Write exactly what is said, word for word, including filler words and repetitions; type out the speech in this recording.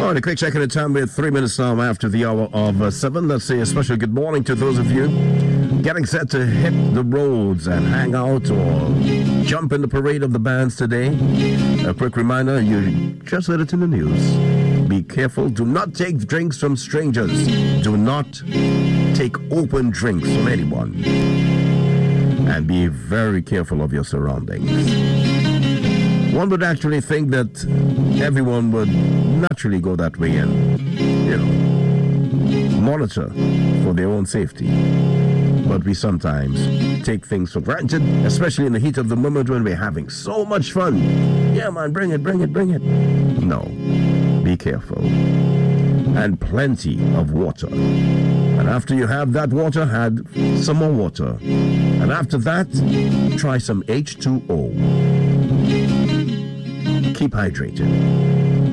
All right, a quick check at the time. We're three minutes now after the hour of uh, seven. Let's say a special good morning to those of you getting set to hit the roads and hang out or jump in the parade of the bands today. A quick reminder, you just heard it in the news. Be careful. Do not take drinks from strangers. Do not take open drinks from anyone. And be very careful of your surroundings. One would actually think that everyone would naturally go that way and, you know, monitor for their own safety. But we sometimes take things for granted, especially in the heat of the moment when we're having so much fun. Yeah, man, bring it, bring it, bring it. No, be careful. And plenty of water. And after you have that water, add some more water. And after that, try some H two O. Keep hydrated.